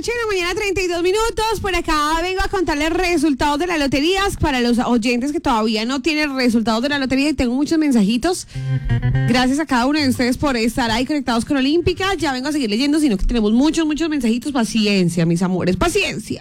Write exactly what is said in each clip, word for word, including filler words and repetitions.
ocho de la mañana, treinta y dos minutos. Por acá vengo a contarles resultados de las loterías para los oyentes que todavía no tienen resultados de la lotería. Y tengo muchos mensajitos. Gracias a cada uno de ustedes por estar ahí conectados con Olímpica. Ya vengo a seguir leyendo, sino que tenemos muchos, muchos mensajitos. Paciencia, mis amores, paciencia.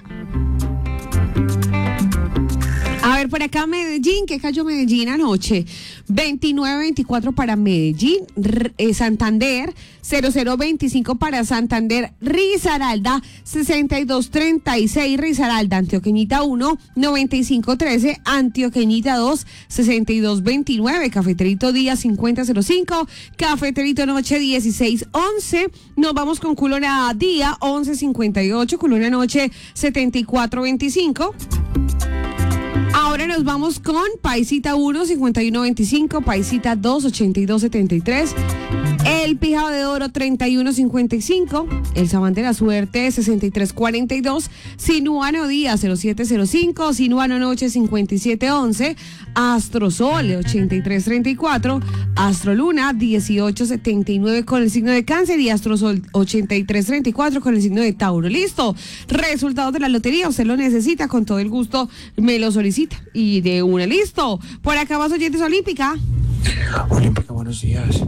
A ver, por acá Medellín, ¿qué cayó Medellín anoche? veintinueve veinticuatro para Medellín, R eh, Santander, cero cero veinticinco para Santander, Risaralda, sesenta y dos treinta y seis, Risaralda, Antioqueñita uno, noventa y cinco trece, Antioqueñita dos, sesenta y dos veintinueve, Cafeterito Día cincuenta cero cinco, Cafeterito Noche dieciséis once, nos vamos con Culona Día once cincuenta y ocho, Culona Noche setenta y cuatro veinticinco. Ahora nos vamos con Paisita uno, cincuenta y uno veinticinco, Paisita dos, ochenta y dos setenta y tres, El Pijao de Oro treinta y uno cincuenta y cinco, El Sabán de la Suerte sesenta y tres cuarenta y dos, Sinuano Día cero siete cero cinco, Sinuano Noche cincuenta y siete once, Astrosol ochenta y tres treinta y cuatro, Astroluna dieciocho setenta y nueve con el signo de Cáncer y Astrosol ochenta y tres treinta y cuatro con el signo de Tauro. Listo, resultados de la lotería, usted lo necesita, con todo el gusto me lo solicita y de una, listo. Por acá más oyentes, Olímpica. Olímpica, buenos días.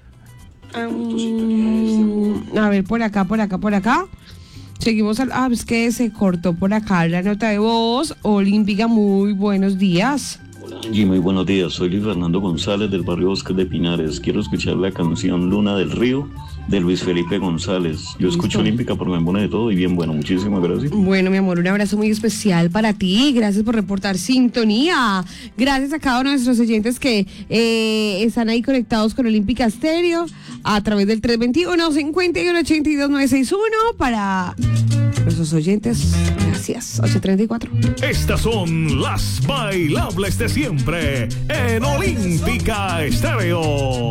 Um, a ver, por acá, por acá, por acá. Seguimos al... Ah, es que se cortó por acá la nota de voz. Olímpica, muy buenos días. Hola Angie, muy buenos días. Soy Luis Fernando González del barrio Bosques de Pinares. Quiero escuchar la canción Luna del Río de Luis Felipe González. Yo Listo. escucho Olímpica porque me pone de todo y bien bueno. Muchísimas gracias. Bueno, mi amor, un abrazo muy especial para ti. Gracias por reportar sintonía. Gracias a cada uno de nuestros oyentes que eh, están ahí conectados con Olímpica Estéreo a través del tres veintiuno, cincuenta y uno, ochenta y dos, novecientos sesenta y uno para nuestros oyentes. Gracias. ocho treinta y cuatro. Estas son las bailables de siempre en Olímpica Estéreo.